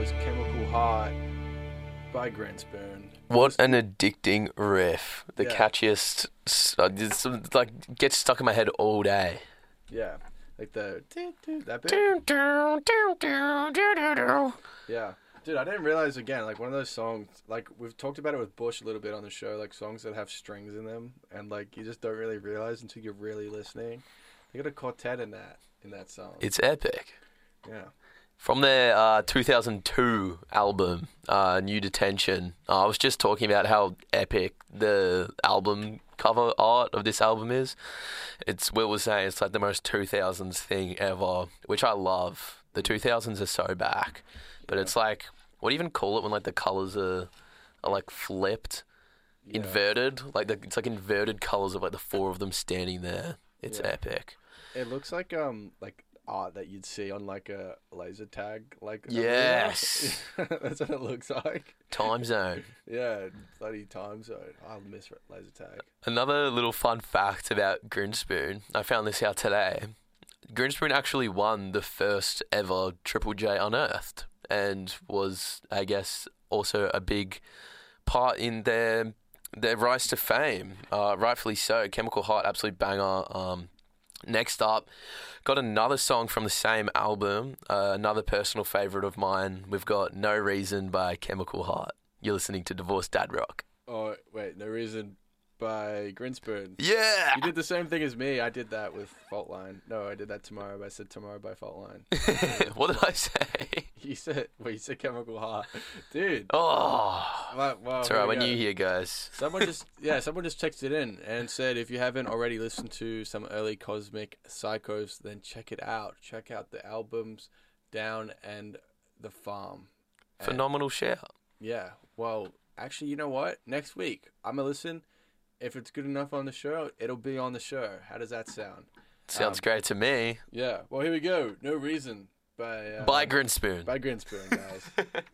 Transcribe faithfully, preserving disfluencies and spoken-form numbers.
was Chemical Heart by Grinspoon. What an addicting riff. The Yeah. catchiest, s- uh, it's, like, gets stuck in my head all day. Yeah, like the that bit. Do, do, do, do, do, do, do. Yeah, dude, I didn't realize again, like one of those songs, like we've talked about it with Bush a little bit on the show, like songs that have strings in them, and like you just don't really realize until you're really listening. They got a quartet in that in that song. It's epic. Yeah. From their uh, two thousand two album, uh, New Detention, uh, I was just talking about how epic the album cover art of this album is. It's Will was saying it's like the most two thousands thing ever, which I love. The two thousands are so back, but Yeah. it's like, what do you even call it when like the colors are are like flipped, Yeah. inverted? Like the, it's like inverted colors of like the four of them standing there. It's Yeah. epic. It looks like um like art that you'd see on like a laser tag, like Yes. arena. That's what it looks like. Time Zone. Yeah, bloody time zone. I miss laser tag. Another little fun fact about Grinspoon, I found this out today. Grinspoon actually won the first ever Triple J Unearthed and was, I guess, also a big part in their their rise to fame. Uh, rightfully so. Chemical Heart, absolute banger. Um, next up, got another song from the same album, uh, another personal favourite of mine. We've got No Reason by Chemical Heart. You're listening to Divorced Dad Rock. Oh wait, No Reason by Grinspoon. Yeah! You did the same thing as me. I did that with Fault Line. No, I did that Tomorrow. I said Tomorrow by Fault Line. What did I say? You said, well, you said Chemical Heart, dude. Oh, Well, well, it's here alright. we We're go. new here, guys. Someone just, yeah, someone just texted in and said if you haven't already listened to some early Cosmic Psychos, then check it out. Check out the albums Down and The Farm. And, Phenomenal shout. yeah, well, actually, you know what? Next week, I'm gonna listen. If it's good enough on the show, it'll be on the show. How does that sound? Sounds Um, great to me. Yeah. Well, here we go. No Reason by uh, By Grinspoon. by Grinspoon, guys.